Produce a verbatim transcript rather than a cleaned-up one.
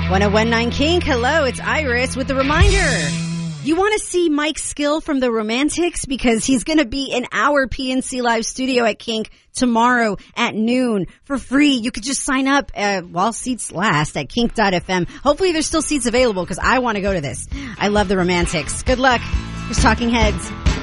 one oh one point nine Kink. Hello, it's Iris with the reminder. You want to see Mike Skill from the Romantics? Because he's going to be in our P N C Live studio at Kink tomorrow at noon for free. You could just sign up uh, while seats last at kink dot f m. Hopefully there's still seats available because I want to go to this. I love the Romantics. Good luck. Here's Talking Heads.